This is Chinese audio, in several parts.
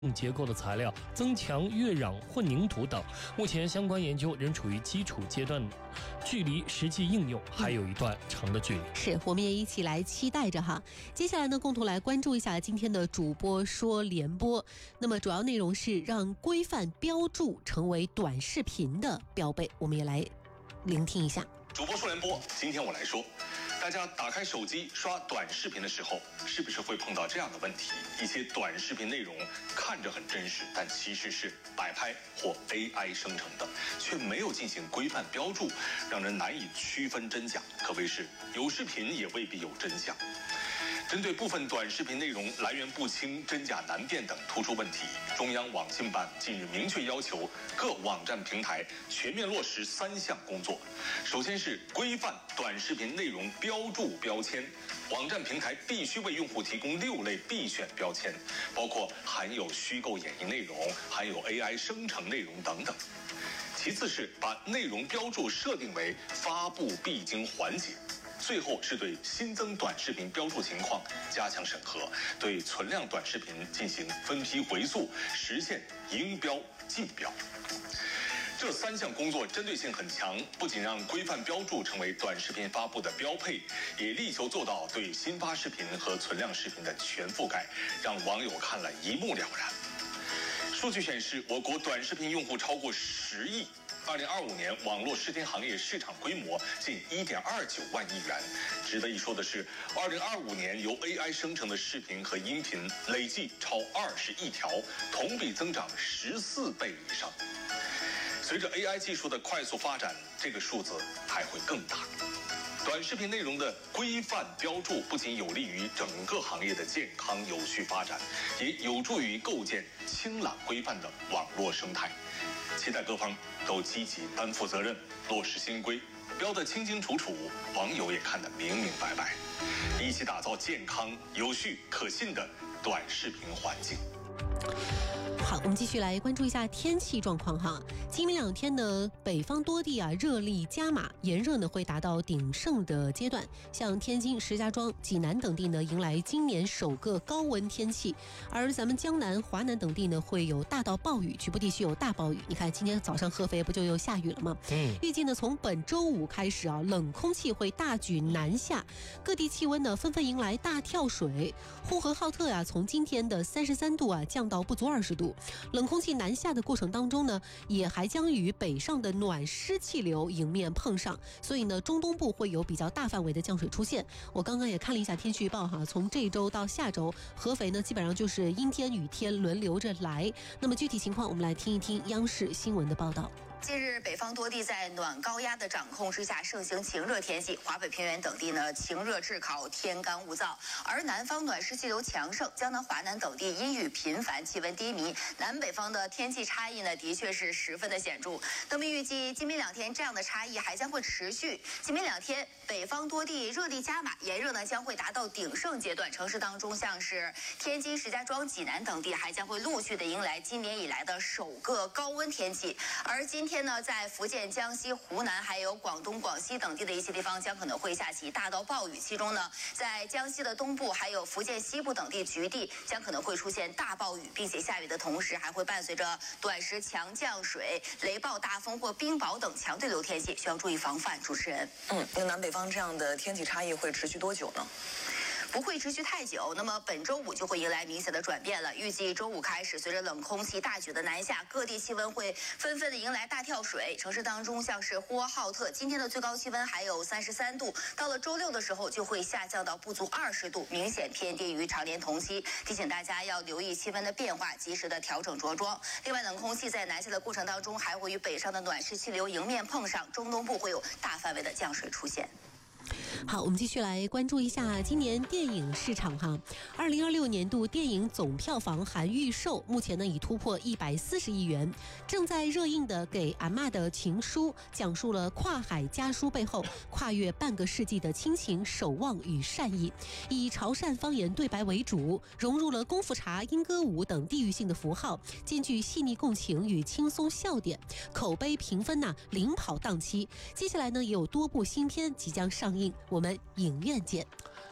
结构的材料，增强跃壤混凝土等。目前相关研究仍处于基础阶段，距离实际应用还有一段长的距离。 是，我们也一起来期待着哈。接下来呢，共同来关注一下今天的主播说联播。那么主要内容是让规范标注成为短视频的标配，我们也来聆听一下。 主播说联播，今天我来说。大家打开手机刷短视频的时候，是不是会碰到这样的问题？一些短视频内容看着很真实，但其实是摆拍或 AI 生成的，却没有进行规范标注，让人难以区分真假，可谓是有视频也未必有真相。针对部分短视频内容来源不清、真假难辨等突出问题，中央网信办近日明确要求各网站平台全面落实3项工作。首先是规范短视频内容标注标签，网站平台必须为用户提供6类必选标签，包括含有虚构演绎内容、含有 AI 生成内容等等。其次是把内容标注设定为发布必经环节。最后是对新增短视频标注情况加强审核，对存量短视频进行分批回溯，实现应标尽标。这3项工作针对性很强，不仅让规范标注成为短视频发布的标配，也力求做到对新发视频和存量视频的全覆盖，让网友看了一目了然。数据显示，我国短视频用户超过10亿。2025年网络视听行业市场规模近1.29万亿元。值得一说的是，2025年由 AI 生成的视频和音频累计超20亿条，同比增长14倍以上。随着 AI 技术的快速发展，这个数字还会更大。短视频内容的规范标注不仅有利于整个行业的健康有序发展，也有助于构建清朗规范的网络生态。期待各方都积极担负责任，落实新规，标得清清楚楚，网友也看得明明白白，一起打造健康、有序、可信的短视频环境。 好，我们继续来关注一下天气状况哈。今明2天呢，北方多地热力加码，炎热呢会达到鼎盛的阶段。像天津、石家庄、济南等地呢，迎来今年首个高温天气，而咱们江南、华南等地呢，会有大到暴雨，局部地区有大暴雨。你看今天早上合肥不就又下雨了吗？预计呢从本周5开始冷空气会大举南下，各地气温呢纷纷迎来大跳水。呼和浩特从今天的33度降到不足20度。冷空气南下的过程当中呢，也还将与北上的暖湿气流迎面碰上，所以呢，中东部会有比较大范围的降水出现。我刚刚也看了一下天气预报从这周到下周，合肥呢基本上就是阴天雨天轮流着来。那么具体情况，我们来听一听央视新闻的报道。 近日，北方多地在暖高压的掌控之下，盛行晴热天气。华北平原等地呢，晴热炙烤，天干物燥；而南方暖湿气流强盛，江南、华南等地阴雨频繁，气温低迷。南北方的天气差异呢，的确是十分的显著。那么预计今明2天这样的差异还将会持续。今明2天，北方多地热力加码，炎热呢将会达到鼎盛阶段。城市当中，像是天津、石家庄、济南等地，还将会陆续的迎来今年以来的首个高温天气。而今天呢，在福建、江西、湖南还有广东、广西等地的一些地方将可能会下起大到暴雨，其中呢，在江西的东部还有福建西部等地局地将可能会出现大暴雨，并且下雨的同时还会伴随着短时强降水、雷暴大风或冰雹等强对流天气，需要注意防范。主持人， 那南北方这样的天气差异会持续多久呢？ 不会持续太久，那么本周5就会迎来明显的转变了。预计周5开始，随着冷空气大举的南下，各地气温会纷纷的迎来大跳水。城市当中，像是呼和浩特，今天的最高气温还有33度，到了周6的时候就会下降到不足20度，明显偏低于常年同期。提醒大家要留意气温的变化，及时的调整着装。另外，冷空气在南下的过程当中，还会与北上的暖湿气流迎面碰上，中东部会有大范围的降水出现。 好，我们继续来关注一下今年电影市场2026年度电影总票房含预售，目前呢已突破140亿元。正在热映的《给阿嬷的情书》，讲述了跨海家书背后跨越半个世纪的亲情、守望与善意，以潮汕方言对白为主，融入了功夫茶、莺歌舞等地域性的符号，兼具细腻共情与轻松笑点，口碑评分领跑档期。接下来呢也有多部新片即将上映，我们影院见。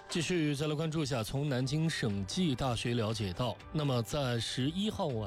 继续再来关注一下，从南京省际大学了解到，那么在11号晚